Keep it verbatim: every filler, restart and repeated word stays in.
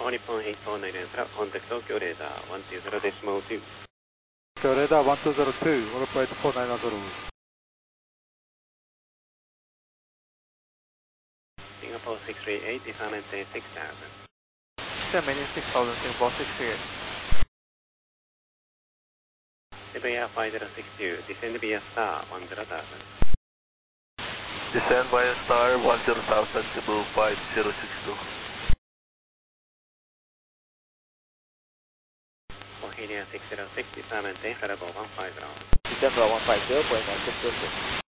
All Nippon eight four nine nine, contact Tokyo radar one two zero decimal two. Tokyo radar one two zero two, all operate four nine zero. Singapore six three eight, descend maintain six thousand. Descend maintain six thousand, Singapore six three eight. Cebu Air five zero six two, descend via star one zero thousand. Descend via star one zero thousand, Cebu five zero six two. Bohemia six zero six, descend maintain level one five zero. December one five zero, point one six zero six.